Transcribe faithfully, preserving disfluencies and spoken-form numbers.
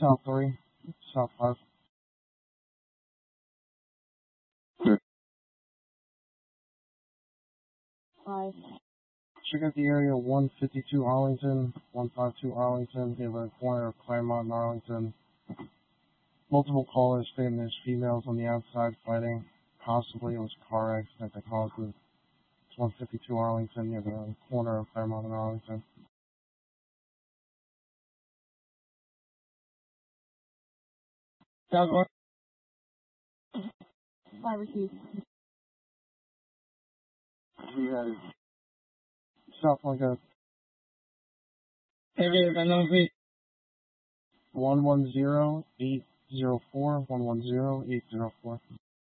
South three, South five. Five. Check out the area one fifty-two Arlington, one fifty-two Arlington, near the corner of Claremont and Arlington. Multiple callers stating there's females on the outside fighting. Possibly it was a car accident. They called it. It's one fifty-two Arlington, near the corner of Claremont and Arlington. South one. Five received. We had South one go. Every unknown please. one one zero eight zero four, one one zero eight zero four.